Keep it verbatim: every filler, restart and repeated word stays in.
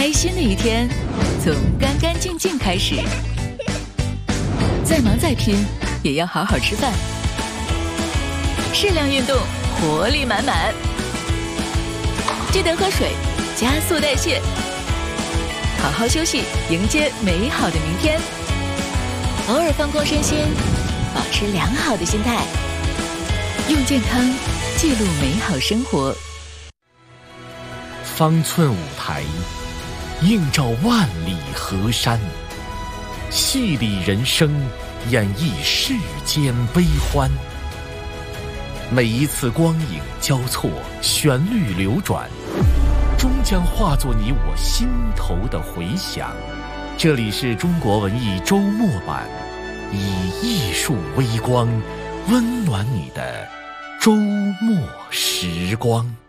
开心的一天从干干净净开始。再忙再拼，也要好好吃饭。适量运动，活力满满。记得喝水，加速代谢。好好休息，迎接美好的明天。偶尔放空身心，保持良好的心态。用健康记录美好生活。 方寸舞台，映照万里河山，戏里人生，演绎世间悲欢。每一次光影交错，旋律流转，终将化作你我心头的回响。这里是中国文艺周末版，以艺术微光温暖你的周末时光。